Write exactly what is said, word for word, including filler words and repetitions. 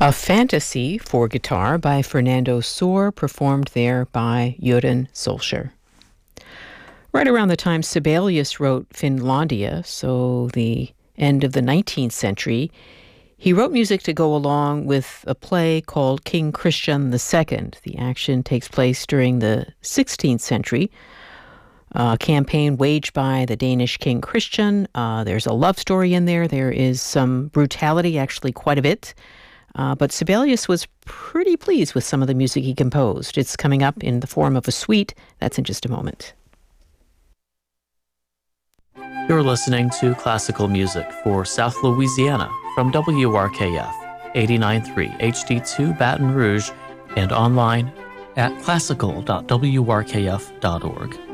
A Fantasy for Guitar by Fernando Sor, performed there by Göran Solskjaer. Right around the time Sibelius wrote Finlandia, so the end of the nineteenth century, he wrote music to go along with a play called King Christian the Second. The action takes place during the sixteenth century, a campaign waged by the Danish King Christian. Uh, there's a love story in there. There is some brutality, actually quite a bit. Uh, but Sibelius was pretty pleased with some of the music he composed. It's coming up in the form of a suite. That's in just a moment. You're listening to classical music for South Louisiana from W R K F eighty-nine point three H D two Baton Rouge and online at classical dot w r k f dot org.